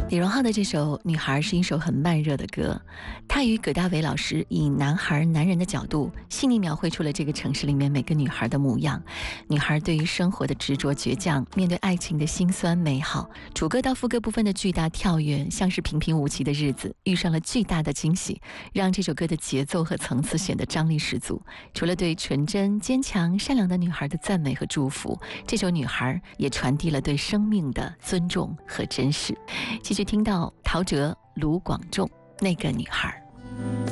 李荣浩的这首《女孩》是一首很慢热的歌，他与葛大为老师以男孩、男人的角度，细腻描绘出了这个城市里面每个女孩的模样。女孩对于生活的执着倔强，面对爱情的辛酸美好。主歌到副歌部分的巨大跳跃，像是平平无奇的日子遇上了巨大的惊喜，让这首歌的节奏和层次显得张力十足。除了对纯真、坚强、善良的女孩的赞美和祝福，这首《女孩》也传递了对生命的尊重和珍视。继续听到陶喆、卢广仲那个女孩。